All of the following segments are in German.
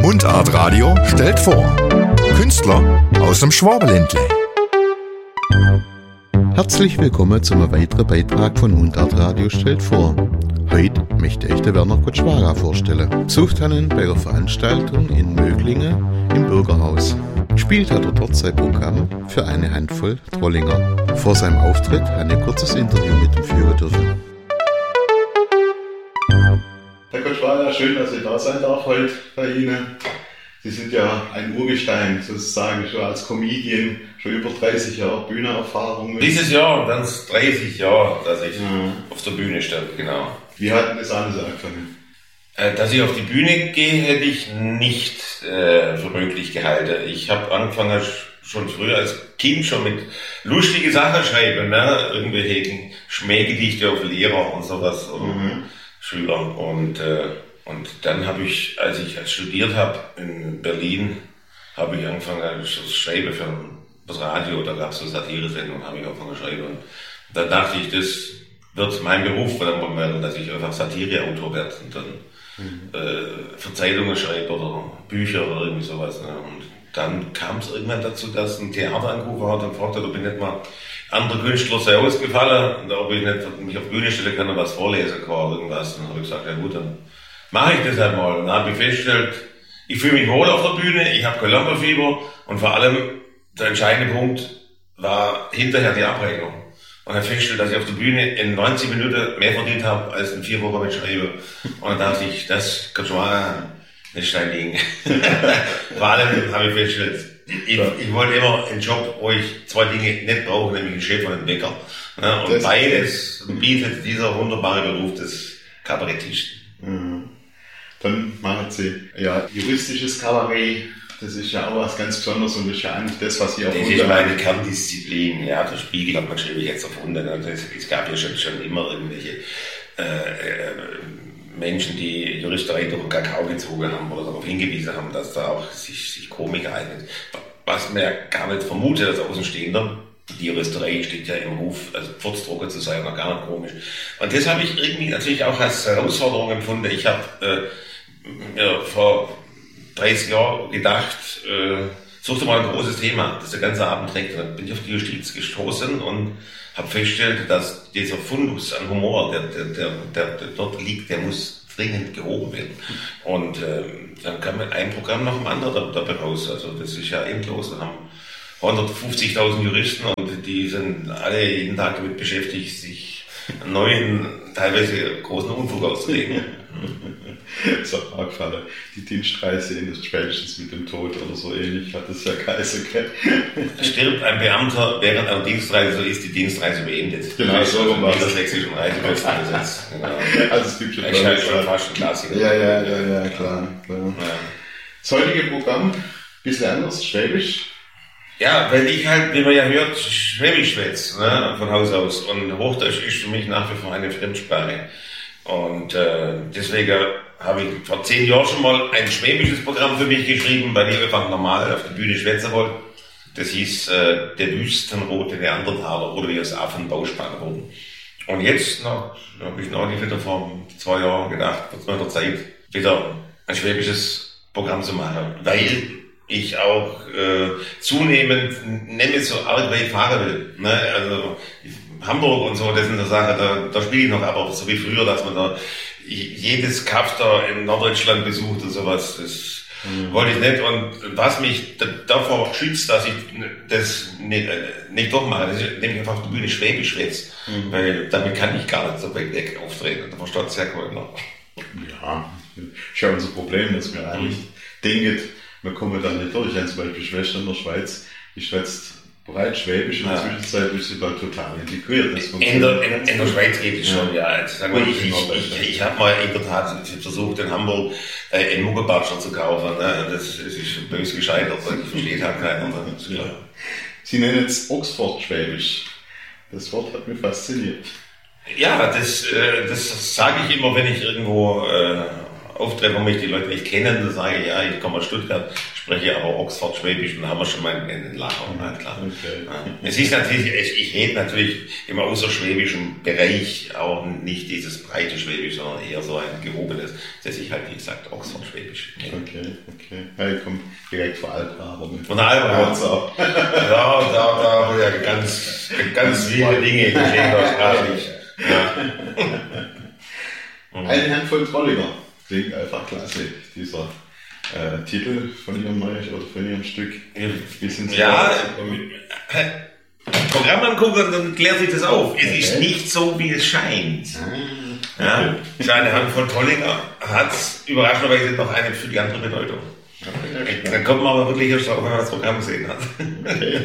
Mundart Radio stellt vor. Künstler aus dem Schwabenländle. Herzlich willkommen zum weiteren Beitrag von Mundart Radio stellt vor. Heute möchte ich den Werner Kotschwara vorstellen. Besucht hat ihn bei der Veranstaltung in Möglingen im Bürgerhaus. Gespielt hat er dort sein Programm für eine Handvoll Trollinger. Vor seinem Auftritt hat er ein kurzes Interview mit ihm führen dürfen. Herr Kotschwara, schön, dass ich da sein darf heute bei Ihnen. Sie sind ja ein Urgestein, sozusagen, schon als Comedian, schon über 30 Jahre Bühnenerfahrung. Dieses Jahr waren es 30 Jahre, dass ich auf der Bühne stand, genau. Wie hat denn das alles angefangen? Dass ich auf die Bühne gehe, hätte ich nicht für möglich gehalten. Ich habe angefangen schon früher als Kind schon mit lustige Sachen schreiben, ne? Irgendwelche Schmähgedichte auf Lehrer und sowas oder Schüler. Und dann habe ich, als ich studiert habe in Berlin, habe ich angefangen zu schreiben für das Radio. Da gab es so Satire-Sendungen, habe ich angefangen zu schreiben. Und dann dachte ich, das wird mein Beruf werden, dass ich einfach Satire-Autor werde und dann für Zeitungen schreibe oder Bücher oder irgendwie sowas. Ne? Und dann kam es irgendwann dazu, dass ein Theater angerufen hat und fragte, ob ich nicht mal andere Künstler sehr ausgefallen und ob ich nicht mich auf die Bühne stellen kann und was vorlesen kann oder irgendwas. Und dann habe ich gesagt, ja gut, dann mache ich das halt mal. Und dann habe ich festgestellt, ich fühle mich wohl auf der Bühne, ich habe kein Lampenfieber und vor allem der entscheidende Punkt war hinterher die Abrechnung. Und dann festgestellt, dass ich auf der Bühne in 90 Minuten mehr verdient habe als in 4 Wochen mit Schreiben. Und dann dachte ich, das kann schon mal nicht dein Ding. Vor allem habe ich festgestellt, ich wollte immer einen Job, wo ich 2 Dinge nicht brauche, nämlich einen Chef und einen Bäcker. Und das beides bietet dieser wunderbare Beruf des Kabarettisten. Dann machen Sie ja juristisches Kabarett. Das ist ja auch was ganz Besonderes und das ist ja eigentlich das, was Sie auch das ist meine Kerndisziplin. Ja, der Spiegel hat man schon jetzt erfunden. Also es gab ja schon immer irgendwelche Menschen, die Juristerei durch den Kakao gezogen haben oder darauf hingewiesen haben, dass da auch sich Komik eignet. Was man ja gar nicht vermutet als Außenstehender. Die Juristerei steht ja im Ruf, also Pfurzdrucker zu sein, noch gar nicht komisch. Und das habe ich irgendwie natürlich auch als Herausforderung empfunden. Ich habe vor 30 Jahren gedacht, such dir mal ein großes Thema, das der ganze Abend trägt. Und dann bin ich auf die Justiz gestoßen und habe festgestellt, dass dieser Fundus an Humor, der dort liegt, der muss dringend gehoben werden. Und dann kam ein Programm nach dem anderen dabei raus. Also das ist ja endlos. Wir haben 150.000 Juristen und die sind alle jeden Tag damit beschäftigt, sich einen neuen, teilweise großen Unfug auszulegen. Das ist auch gefallen. Die Dienstreise endet spätestens mit dem Tod oder so ähnlich, hat es ja geheißen. Stirbt ein Beamter während einer Dienstreise, so ist die Dienstreise beendet. Genau, so rum war es. Das sächsischen Reisekostengesetz. Genau. Also es gibt schon fast ein Klassiker. Ja, klar. Ja. Das heutige Programm, ein bisschen anders, schwäbisch. Ja, weil ich halt, wie man ja hört, Schwäbisch schwätze, ne, von Haus aus. Und Hochdeutsch ist für mich nach wie vor eine Fremdsprache. Und deswegen habe ich vor 10 Jahren schon mal ein schwäbisches Programm für mich geschrieben, weil ich einfach normal auf der Bühne schwätzen wollte. Das hieß der wüstenrote Neandertaler oder wie aus Affen Bauspanner wurden. Und jetzt habe ich neulich wieder vor 2 Jahren gedacht, wird es mal der Zeit, wieder ein schwäbisches Programm zu machen, weil ich auch zunehmend nicht mehr so arg weit fahren will. Ne? Also Hamburg und so, das sind so Sachen, da spiele ich noch, aber so wie früher, dass man da jedes Kaff da in Norddeutschland besucht und sowas, das wollte ich nicht. Und was mich davor schützt, dass ich das nicht durchmache, das ist nämlich einfach auf der Bühne Schwäbisch schwätze, weil damit kann ich gar nicht so weit weg auftreten. Da versteht es sehr gut noch. Ja, ist ja unser Problem, dass wir eigentlich denken, wir kommen da nicht durch. Zum Beispiel Schwester in der Schweiz, die schwätzt bereits Schwäbisch, in der Zwischenzeit ist sie da total integriert. In der Schweiz geht es schon, ja. Also, ich habe mal in der Tat versucht, in Hamburg einen Muggelbatscher zu kaufen. Ne? Das ist böse gescheitert, weil ich verstehe halt keiner. Sie nennen es Oxford-Schwäbisch. Das Wort hat mich fasziniert. Ja, das sage ich immer, wenn ich irgendwo auftrete, wo mich die Leute nicht kennen, dann sage ich, ja, ich komme aus Stuttgart, spreche aber Oxford-Schwäbisch und dann haben wir schon mal einen Lacher, klar. Okay. Ja. Es ist natürlich, ich rede natürlich im außerschwäbischen Bereich auch nicht dieses breite Schwäbisch, sondern eher so ein gehobenes, das ich halt, wie gesagt, Oxford-Schwäbisch nenne. Okay. Ja, ich komme direkt von Alpha. Von der Alpha. Da ja ganz viele Dinge geschehen da sprachlich. Ja. Eine Handvoll Trollinger klingt einfach klasse, dieser Titel von Ihrem neuen oder von Ihrem Stück. Programm angucken, dann klärt sich das auf. Es ist nicht so, wie es scheint. Ja, so eine Handvoll Trollinger hat überraschenderweise noch eine für die andere Bedeutung. Dann kommt man aber wirklich erst drauf, wenn man das Programm gesehen hat. Okay.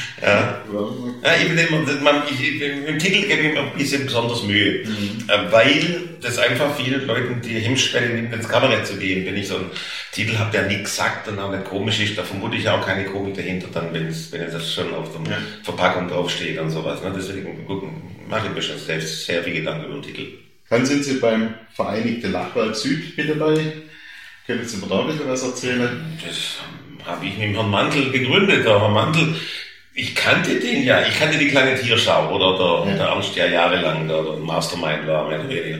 Im Titel gebe ich mir ein bisschen besonders Mühe, weil das einfach vielen Leuten die Hemmschwelle nimmt, ins Kabarett zu gehen. Wenn ich so einen Titel habe, der nichts sagt und auch nicht komisch ist, da vermute ich auch keine Komik dahinter, dann, wenn das schon auf der Verpackung draufsteht und sowas. Ne? Deswegen mache ich mir schon selbst sehr viel Gedanken über den Titel. Dann sind Sie beim Vereinigte Lachwald Süd mit dabei. Können Sie mir da ein bisschen was erzählen? Das habe ich mit Herrn Mantel gegründet. Der Herr Mantel, ich kannte die kleine Tierschau, oder der Ernst ja jahrelang der Mastermind war, mehr oder weniger.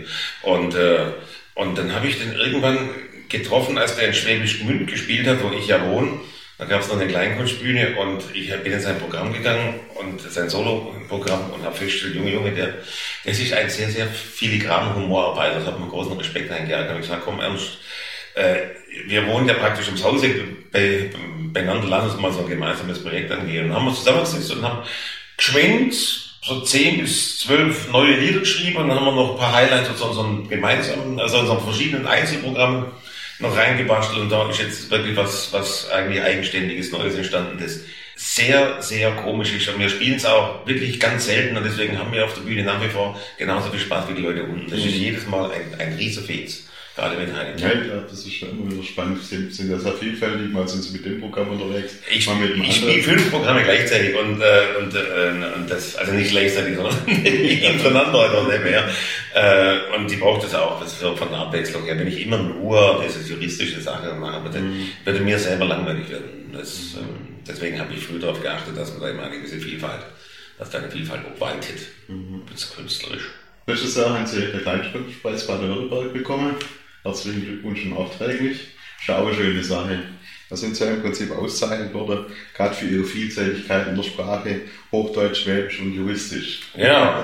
Und dann habe ich den irgendwann getroffen, als der in Schwäbisch Gmünd gespielt hat, wo ich ja wohne. Da gab es noch eine Kleinkunstbühne und ich bin in sein Programm gegangen und sein Solo-Programm und habe festgestellt, Junge, das ist ein sehr, sehr filigraner Humorarbeiter. Das hat mir großen Respekt eingehalten. Da habe ich gesagt, komm Ernst, wir wohnen ja praktisch ums Haus beieinander, lass uns mal so ein gemeinsames Projekt angehen. Und dann haben wir zusammengesetzt und haben geschwind so 10 bis 12 neue Lieder geschrieben und dann haben wir noch ein paar Highlights aus unseren gemeinsamen, also unseren verschiedenen Einzelprogrammen noch reingebastelt und da ist jetzt wirklich was eigentlich Eigenständiges Neues entstanden, das sehr, sehr komisch ist. Und wir spielen es auch wirklich ganz selten und deswegen haben wir auf der Bühne nach wie vor genauso viel Spaß wie die Leute unten. Das ist jedes Mal ein riesen Fetz. Gerade wenn ja, ich glaube, das ist schon immer wieder spannend. Sind ja sehr vielfältig, mal sind Sie mit dem Programm unterwegs. Ich spiele 5 Programme gleichzeitig und das, also nicht gleichzeitig, sondern hintereinander oder nicht mehr. Und die braucht es auch, das ist so von der Abwechslung her. Wenn ich immer nur diese juristische Sache mache, würde mir selber langweilig werden. Deswegen habe ich früh darauf geachtet, dass man da immer eine gewisse Vielfalt, dass da eine Vielfalt obwaltet, bis künstlerisch. Letztes Jahr haben Sie den Kleinkunstpreis Baden-Württemberg bekommen. Herzlichen Glückwunsch nachträglich. Ist ja auch eine schöne Sache. Da sind Sie ja im Prinzip ausgezeichnet worden, gerade für Ihre Vielseitigkeit in der Sprache, Hochdeutsch, Schwäbisch und Juristisch. Ja,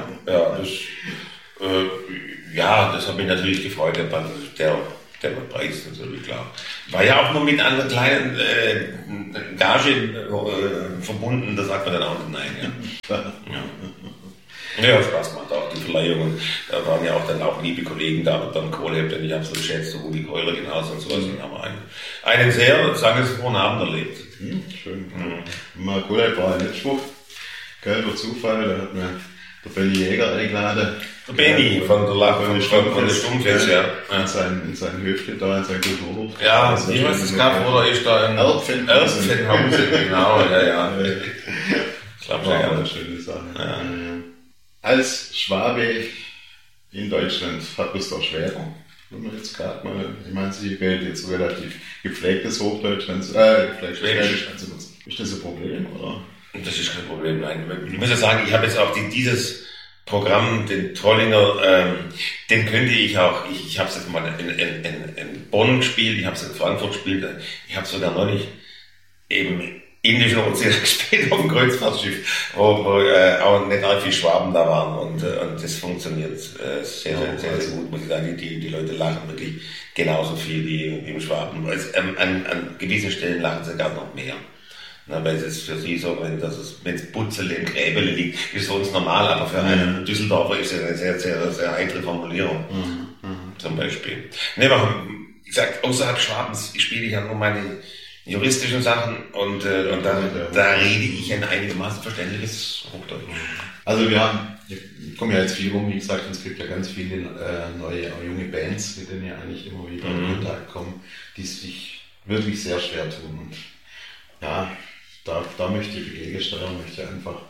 das hat mich natürlich gefreut, der Preis natürlich, klar. War ja auch nur mit einer kleinen Gage verbunden, da sagt man dann auch nicht nein. Ja. Ja, Spaß macht auch die Verleihung und da waren ja auch dann auch liebe Kollegen da mit beim Kohlheb, denn ich habe so geschätzt, so Rudi Keurer genauso und sowas und haben einen sehr sangesfrohen Abend erlebt. Schön. Mal Kohlheb war ein Mittwoch, gell, durch Zufall, da hat mir der Benny Jäger eingeladen. Der Benny von der Stummfest, ja. In sein Höfchen da, in sein Kulturhof. Ja, wie heißt das Kaff, oder ist da ein Erdfenhausen, genau, ja. Ich glaube, ja, eine schöne Sache. Ja. Als Schwabe in Deutschland hat man es doch schwerer. Wenn man jetzt gerade mal, ich meine, Sie wählen jetzt relativ gepflegtes Hochdeutsch, gepflegtes Schwäbisch anzunutzen. Ist das ein Problem, oder? Das ist kein Problem, nein. Ich muss ja sagen, ich habe jetzt auch dieses Programm, den Trollinger, den könnte ich auch, ich habe es jetzt mal in Bonn gespielt, ich habe es in Frankfurt gespielt, ich habe sogar neulich im Indischen Ozean gespielt auf dem Kreuzfahrtschiff, wo auch nicht arg viele Schwaben da waren und das funktioniert sehr, sehr gut, muss ich sagen. Die Leute lachen wirklich genauso viel wie im Schwaben. An gewissen Stellen lachen sie gar noch mehr. Na, weil es ist für sie so, wenn es Butzel im Gräbele liegt, ist für uns normal, aber für einen Düsseldorfer ist es eine sehr, sehr, sehr heitere Formulierung. Zum Beispiel. Ne, aber wie gesagt, außerhalb Schwabens spiele ich ja nur meine juristischen Sachen und da rede ich ein einigermaßen verständliches Hochdeutsch. Also ich komme ja jetzt viel rum, wie gesagt, es gibt ja ganz viele neue, junge Bands, mit denen ja eigentlich immer wieder in Kontakt kommen, die sich wirklich sehr schwer tun. Und ja, da möchte ich gegensteuern, möchte einfach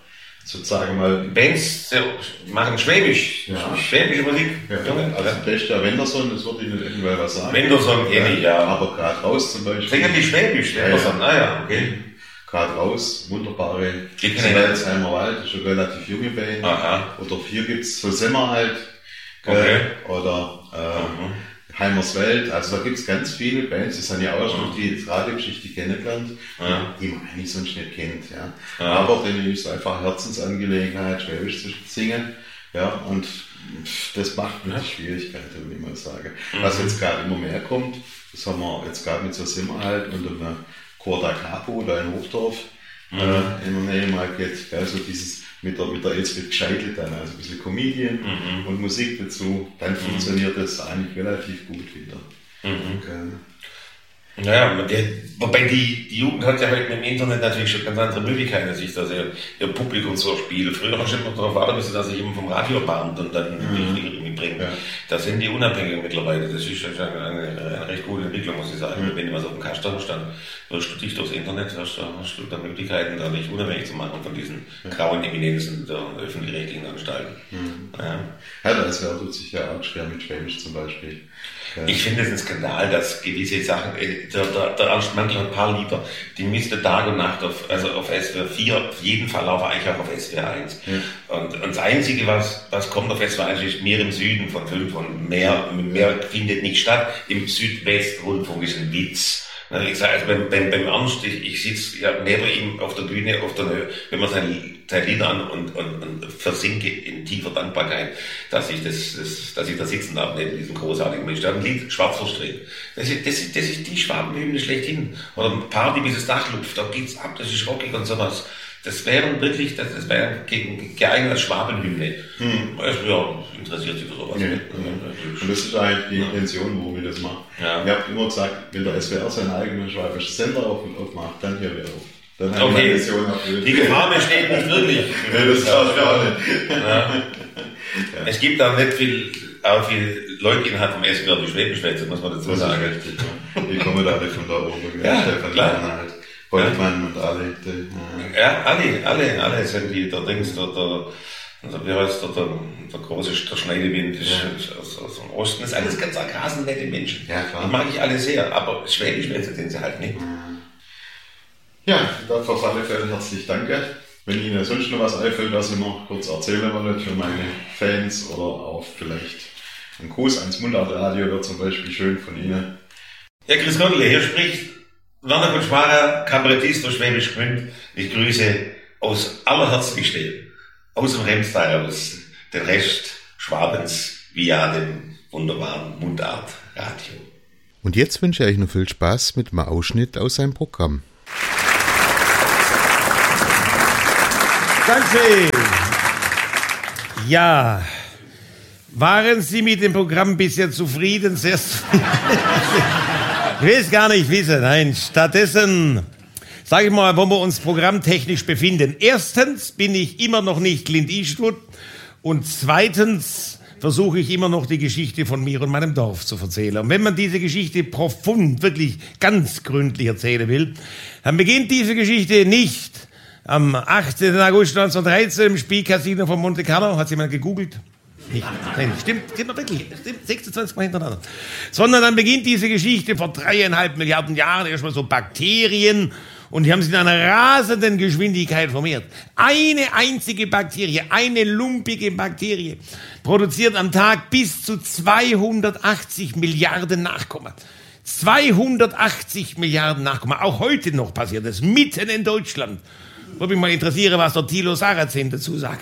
sozusagen mal... Bands machen Schwäbisch, schwäbische Musik. Ja, also der Wenderson, das würde ich nicht irgendwann was sagen. Wenderson kenne ich, ja. Aber gerade raus zum Beispiel. Singen die Schwäbisch, Wenderson, okay. Gerade raus, wunderbare Waldsheimer Wald, das ist eine relativ junge Band. Aha. Oder 4 gibt's, so sind wir halt. Okay. Oder Heimerswelt, also da gibt's ganz viele Bands, das sind ja auch schon die Radiogeschichte kennengelernt, die man eigentlich sonst nicht kennt. Ja. Aber denen ist einfach Herzensangelegenheit, Schwäbisch zu singen. Ja, und das macht mir die Schwierigkeiten, würde ich mal sagen. Was jetzt gerade immer mehr kommt, das haben wir jetzt gerade mit so Simmer halt und einem Chor da Capo, da in Hochdorf, in der Nähe mal geht, also dieses mit der Elsbeth Scheitel dann, also ein bisschen Comedian und Musik dazu, dann funktioniert das eigentlich relativ gut wieder. Naja, wobei die Jugend hat ja heute mit dem Internet natürlich schon ganz andere Möglichkeiten, sich da ihr Publikum so spielen. Früher hast du immer darauf warten müssen, dass sich jemand vom Radio bannt und dann irgendwie bringt. Ja. Da sind die unabhängig mittlerweile. Das ist eine recht gute Entwicklung, muss ich sagen. Wenn du mal so auf dem Kasten stand, wirst du dich durchs Internet, hast du da Möglichkeiten, da dich unabhängig zu machen von diesen grauen Eminenzen der öffentlich-rechtlichen Anstalten. Ja, das tut sich ja auch schwer mit Schwäbisch zum Beispiel. Ich finde es ein Skandal, dass gewisse Sachen, der Ernst Mandl hat ein paar Lieder, die müsste Tag und Nacht auf SWR 4, auf jeden Fall aber eigentlich auch auf SWR 1. Und das Einzige, was kommt auf SWR 1, ist Meer im Süden von 5 und mehr findet nicht statt. Im Südwestrundfunk ist ein Witz. Ich sage, also beim Ernst, ich sitze ja neben ihm auf der Bühne, wenn man sein Lied an und versinke in tiefer Dankbarkeit, dass ich da sitzen darf neben diesem großartigen Mensch. Der hat ein Lied Schwarz verstrickt. Das ist die Schwabenhymne schlechthin. Oder Party bis das Dach lupft, da geht's ab, das ist rockig und sowas. Das wäre geeignet als Schwabenhymne. Ja, interessiert sich für sowas. Ja. Und das ist eigentlich die Intention, warum ich das mache. Ja. Ich habe immer gesagt, wenn der SWR seinen eigenen schwäbischen Sender aufmacht, dann hier wieder auf. Dann habe ich die Intention erfüllt. Die Gefahr besteht nicht wirklich. Nee, das glaube ich auch nicht. Ja. Es gibt auch nicht viel Leute innerhalb vom SWR, die Schwäbisch schwätzen, muss man dazu sagen. Richtig, ja. Die kommen da alle von da oben. Ja, Stefan halt. Goldmann und alle. Ja, alle sind die, wie heißt der große Schneidewind ist aus dem Osten. Das sind alles ganz nette Menschen. Ja, klar. Die mag ich alle sehr, aber Schwäbisch schwätzen sie halt nicht. Ja, dafür auf alle Fälle herzlich danke. Wenn Ihnen sonst noch was einfällt, was ich noch kurz erzählen wollte für meine Fans oder auch vielleicht ein Gruß ans Mundartradio wäre zum Beispiel schön von Ihnen. Ja, Chris Gondele, hier spricht Werner Kutschwarer, Kabarettist aus Schwäbisch Gmünd. Ich grüße aus aller Herzlichkeit aus dem Remstal aus den Rest Schwabens via dem wunderbaren Mundartradio. Und jetzt wünsche ich euch noch viel Spaß mit einem Ausschnitt aus seinem Programm. Danke. Ja, waren Sie mit dem Programm bisher zufrieden? Sehr zufrieden. Ich will es gar nicht wissen, nein. Stattdessen, sage ich mal, wo wir uns programmtechnisch befinden. Erstens bin ich immer noch nicht Clint Eastwood und zweitens versuche ich immer noch die Geschichte von mir und meinem Dorf zu erzählen. Und wenn man diese Geschichte profund, wirklich ganz gründlich erzählen will, dann beginnt diese Geschichte nicht am 18. August 1913 im Spielcasino von Monte Carlo. Hat jemand gegoogelt? Nicht. Nein, stimmt wirklich. Stimmt 26 Mal hintereinander. Sondern dann beginnt diese Geschichte vor 3,5 Milliarden Jahren erstmal so Bakterien und die haben sich in einer rasenden Geschwindigkeit vermehrt. Eine einzige Bakterie, eine lumpige Bakterie, produziert am Tag bis zu 280 Milliarden Nachkommen. 280 Milliarden Nachkommen. Auch heute noch passiert das, mitten in Deutschland. Würde mich mal interessieren, was der Thilo Sarrazin dazu sagt.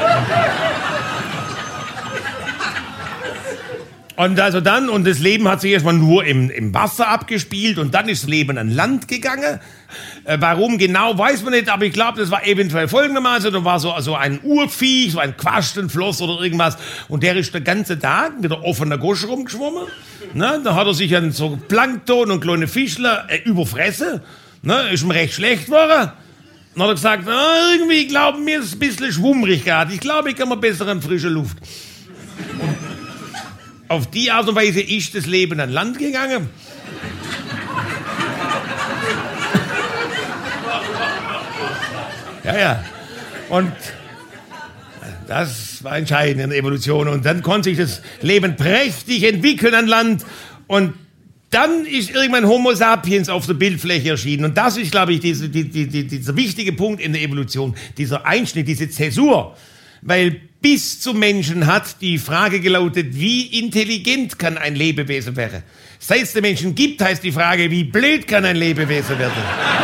Und also dann, und das Leben hat sich erstmal nur im Wasser abgespielt und dann ist das Leben an Land gegangen. Warum genau, weiß man nicht, aber ich glaube, das war eventuell folgendermaßen, da war so ein Urviech, so ein Quastenfloss oder irgendwas und der ist den ganzen Tag mit der offenen Gosch rumgeschwommen. Ne? Da hat er sich an so Plankton und kleine Fischler überfressen, ne? Ist ihm recht schlecht geworden. Dann hat er gesagt, irgendwie glauben mir ist ein bisschen schwummrig gerade, ich glaube, ich kann mal besser an frische Luft. Und auf die Art und Weise ist das Leben an Land gegangen. Ja. Und Das war entscheidend in der Evolution. Und dann konnte sich das Leben prächtig entwickeln an Land. Und dann ist irgendwann Homo sapiens auf der Bildfläche erschienen. Und das ist, glaube ich, dieser wichtige Punkt in der Evolution, dieser Einschnitt, diese Zäsur. Weil bis zum Menschen hat die Frage gelautet, wie intelligent kann ein Lebewesen werden? Seit es den Menschen gibt, heißt die Frage, wie blöd kann ein Lebewesen werden?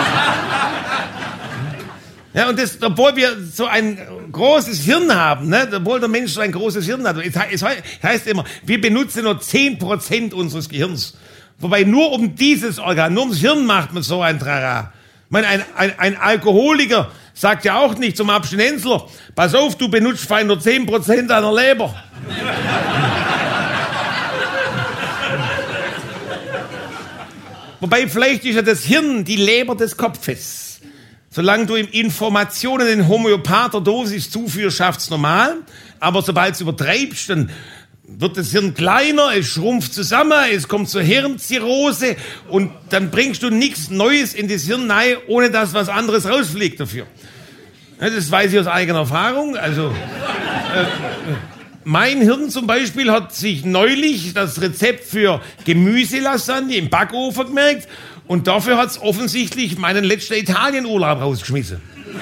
Ja, und das, obwohl wir so ein großes Hirn haben, ne, obwohl der Mensch so ein großes Hirn hat, es heißt immer, wir benutzen nur 10% unseres Gehirns. Wobei nur um dieses Organ, nur ums Hirn macht man so ein Trara. Ich meine, ein Alkoholiker sagt ja auch nicht zum Abstinenzler, pass auf, du benutzt fein nur 10% deiner Leber. Wobei vielleicht ist ja das Hirn die Leber des Kopfes. Solange du ihm Informationen in homöopather Dosis zuführst, schafft's normal. Aber sobald du übertreibst, dann wird das Hirn kleiner, es schrumpft zusammen, es kommt zur Hirnzirrhose und dann bringst du nichts Neues in das Hirn rein, ohne dass was anderes rausfliegt dafür. Das weiß ich aus eigener Erfahrung. Also mein Hirn zum Beispiel hat sich neulich das Rezept für Gemüselasagne im Backofen gemerkt und dafür hat es offensichtlich meinen letzten Italienurlaub rausgeschmissen.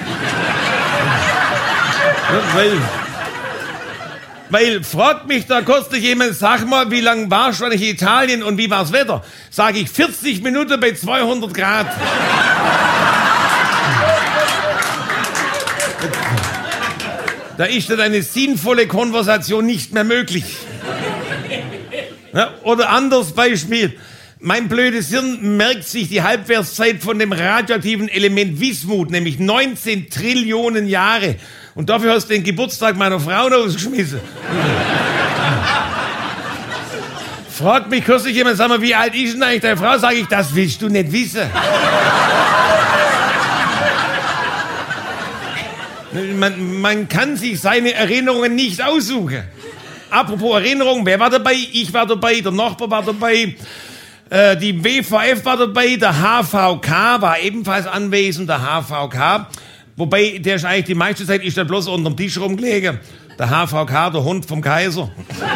Weil fragt mich da kürzlich jemand, sag mal, wie lange warst du eigentlich in Italien und wie war's Wetter? Sag ich, 40 Minuten bei 200 Grad. Da ist dann eine sinnvolle Konversation nicht mehr möglich. Ja, oder anderes Beispiel. Mein blödes Hirn merkt sich die Halbwertszeit von dem radioaktiven Element Wismut, nämlich 19 Trillionen Jahre. Und dafür hast du den Geburtstag meiner Frau rausgeschmissen. Fragt mich kürzlich jemand, sag mal, wie alt ist denn eigentlich deine Frau? Sag ich, das willst du nicht wissen. Man kann sich seine Erinnerungen nicht aussuchen. Apropos Erinnerung, wer war dabei? Ich war dabei, der Nachbar war dabei, die WVF war dabei, der HVK war ebenfalls anwesend, der HVK. Wobei, der ist eigentlich die meiste Zeit ist der bloß unterm Tisch rumgelegen. Der HVK, der Hund vom Kaiser.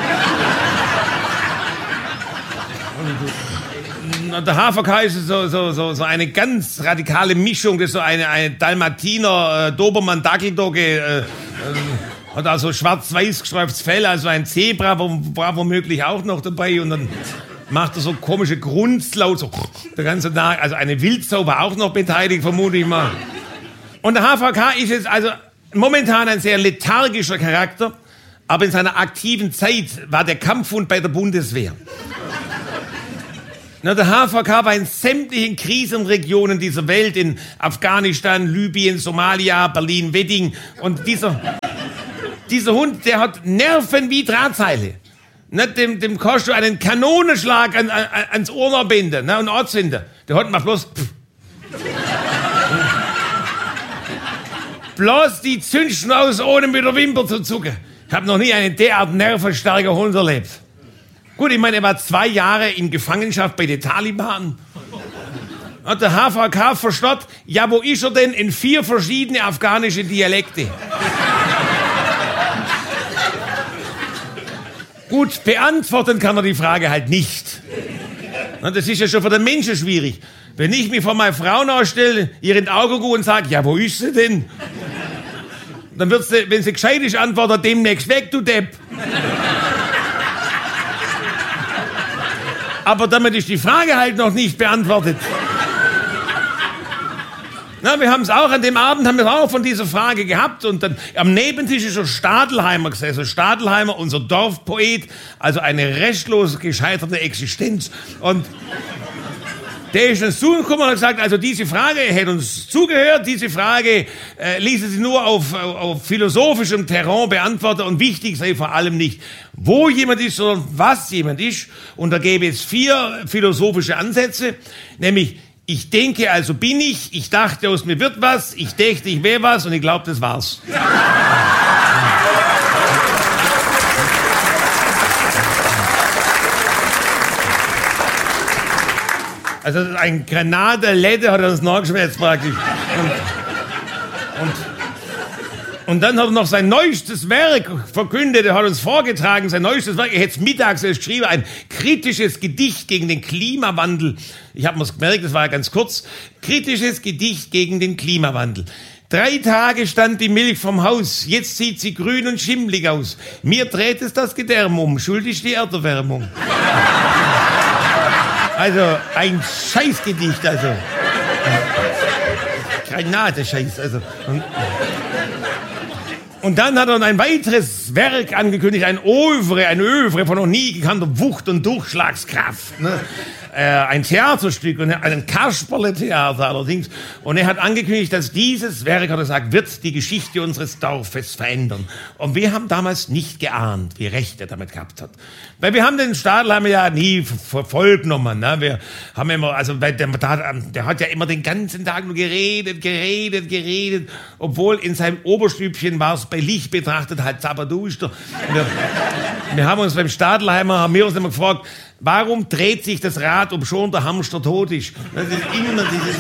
Und der HVK ist so eine ganz radikale Mischung, das ist so eine Dalmatiner, Dobermann, Dackeldogge, hat also schwarz-weiß gestreiftes Fell, also ein Zebra war womöglich auch noch dabei und dann macht er so komische Grunzlaut, so der ganze Tag, also eine Wildsau war auch noch beteiligt, vermute ich mal. Und der HVK ist jetzt also momentan ein sehr lethargischer Charakter, aber in seiner aktiven Zeit war der Kampfhund bei der Bundeswehr. Na, der HVK war in sämtlichen Krisenregionen dieser Welt, in Afghanistan, Libyen, Somalia, Berlin, Wedding. Und dieser Hund, der hat Nerven wie Drahtseile. Na, dem kannst du einen Kanonenschlag ans Ohr binden, na, und anzünden. Der Hund macht bloß pff. Bloß die Zündschnauze ohne mit der Wimper zu zucken. Ich habe noch nie einen derart nervenstarken Hund erlebt. Gut, ich meine, er war 2 Jahre in Gefangenschaft bei den Taliban. Hat der HVK verstanden, ja, wo ist er denn? In 4 verschiedene afghanische Dialekte. Gut, beantworten kann er die Frage halt nicht. Das ist ja schon für den Menschen schwierig. Wenn ich mich vor meine Frau nachstelle, ihr in die Augen gucke und sage, ja, wo ist sie denn? Dann wird sie, wenn sie gescheit ist, antworten, demnächst weg, du Depp. Aber damit ist die Frage halt noch nicht beantwortet. Na, wir haben es auch an dem Abend, haben wir auch von dieser Frage gehabt und dann am Nebentisch ist so Stadelheimer gesessen. Stadelheimer, unser Dorfpoet, also eine restlos gescheiterte Existenz. Und der ist uns zugekommen und hat gesagt, also diese Frage, er hätte uns zugehört, diese Frage ließe sich nur auf philosophischem Terrain beantworten und wichtig sei vor allem nicht, wo jemand ist, sondern was jemand ist. Und da gäbe es 4 philosophische Ansätze, nämlich ich denke, also bin ich dachte, aus mir wird was, ich dächte, ich wäre was und ich glaube, das war's. Also ein Granate-Lette hat er uns nachgeschwätzt praktisch. Und dann hat er noch sein neuestes Werk verkündet, er hat uns vorgetragen, sein neuestes Werk, er hätte es mittags erst geschrieben, ein kritisches Gedicht gegen den Klimawandel. Ich habe mir's gemerkt, das war ja ganz kurz. Kritisches Gedicht gegen den Klimawandel. 3 Tage stand die Milch vom Haus, jetzt sieht sie grün und schimmlig aus. Mir dreht es das Gedärm um, schuld ist die Erderwärmung. Also, ein Scheißgedicht, also. Granatescheiß, also. Und dann hat er ein weiteres Werk angekündigt, ein Övre von noch nie gekannter Wucht und Durchschlagskraft. Ne? Ein Theaterstück, und ein Kasperle-Theater allerdings. Und er hat angekündigt, dass dieses Werk, hat er gesagt, wird die Geschichte unseres Dorfes verändern. Und wir haben damals nicht geahnt, wie recht er damit gehabt hat. Weil wir haben den Stadelheimer ja nie vollgenommen. Ne? Wir haben immer, also weil der hat ja immer den ganzen Tag nur geredet. Obwohl in seinem Oberstübchen war es bei Licht betrachtet halt zapperduster. Wir haben uns beim Stadelheimer, haben wir uns immer gefragt, warum dreht sich das Rad, ob schon der Hamster tot ist? Das ist immer dieses...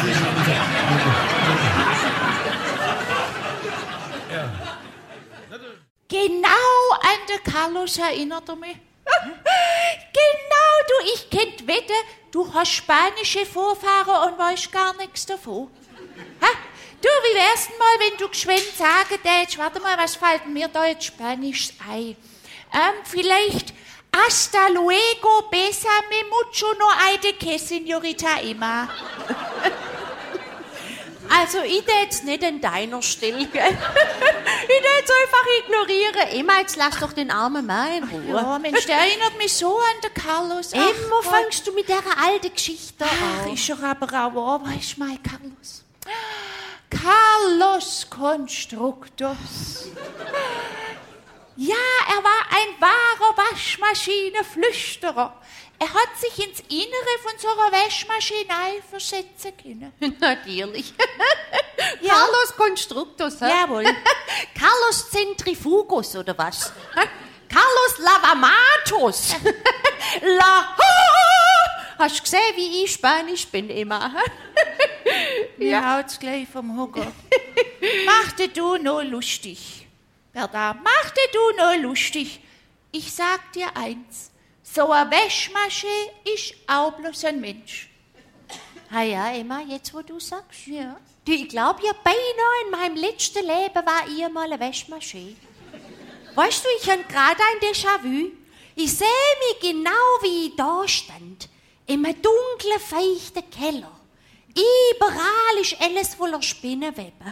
Genau an den Carlos erinnert er mich. Genau, du, ich kennt Wette, du hast spanische Vorfahren und weißt gar nichts davon. Ha? Du, wie wär's denn mal, wenn du geschwind sagen tätst, warte mal, was fällt mir da jetzt Spanisch ein? Vielleicht hasta luego, besame mucho, no hay de que, señorita Emma. Also, ich jetzt nicht an deiner Stelle, gell? Ich jetzt einfach ignorieren. Emma, jetzt lass doch den armen Mann in Ruhe. Ja, Mensch, der erinnert mich so an den Carlos. Ach, Immer Gott. fängst du mit dieser alten Geschichte Ach, an. ist doch aber auch wahr, weißt du, mein Carlos. Carlos Constructos. Ja, er war ein wahrer Waschmaschinenflüsterer. Er hat sich ins Innere von so einer Waschmaschine versetzen können. Natürlich. Ja. Carlos Constructos, hä? Jawohl. Carlos Centrifugos, oder was? Carlos Lavamatos. Hast du gesehen, wie ich Spanisch bin immer? Mir haut's gleich vom Hunger. Machte du nur lustig. Berda, machte du nur lustig. Ich sag dir eins. So eine Waschmaschine ist auch bloß ein Mensch. Ah ja, Emma, jetzt wo du sagst. Ja. Du, ich glaube ja beinahe in meinem letzten Leben war ich mal eine Waschmaschine. Weißt du, ich habe gerade ein Déjà-vu. Ich sehe mich genau, wie ich da stand. In einem dunklen, feuchten Keller. Überall ist alles voller Spinnenweben.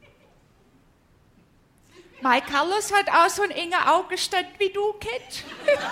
Mein Carlos hat auch so einen engen Augenstand wie du, Kit.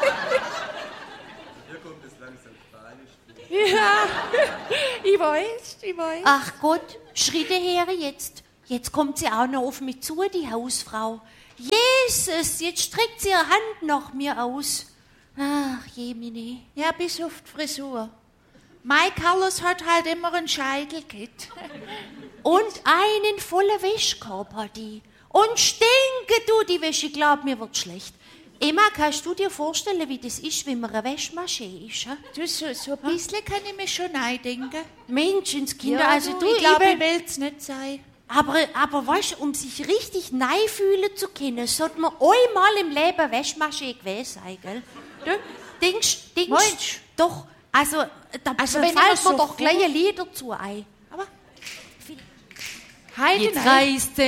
Hier kommt es langsam Spanisch. Ja, ich weiß. Ach Gott, Schritte her jetzt. Jetzt kommt sie auch noch auf mich zu, die Hausfrau. Jesus, jetzt streckt sie ihre Hand nach mir aus. Ach, Jemine. Ja, bis auf die Frisur. Mein Carlos hat halt immer einen Scheitel, Kit. Und einen vollen Wäschkorb hat die. Und stinke du, die Wäsche, glaub mir, wird schlecht. Emma, kannst du dir vorstellen, wie das ist, wenn man eine Wäschmaschine ist? He? Du, so ein bisschen kann ich mir schon eindenken. Menschenskinder, Ja, also du, ich glaube, ich Ibe, will es nicht sein. aber weißt du, um sich richtig neu fühlen zu können, sollte man einmal im Leben Wäschmaschine gewesen sein, gell? Du, denkst, Meinst? doch, also, da Also, fällt wenn ich mir so doch gleich ein Lied dazu ein. Aber Heide, Jetzt nein. reist